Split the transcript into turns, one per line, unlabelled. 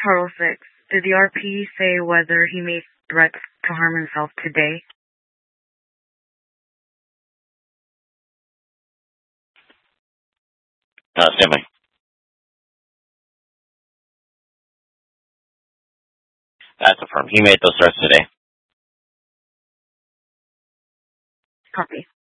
Charles 6. Did the RP say whether he made threats to harm himself today?
Stanley. That's affirmed. He made those threats today.
Copy.